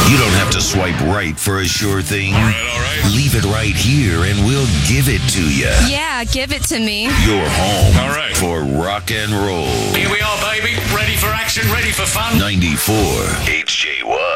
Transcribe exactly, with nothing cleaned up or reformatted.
You don't have to swipe right for a sure thing. All right, all right. Leave it right here and we'll give it to you. Yeah, give it to me. You're home All right. for rock and roll. Here we are, baby. Ready for action, ready for fun. ninety-four H J Y.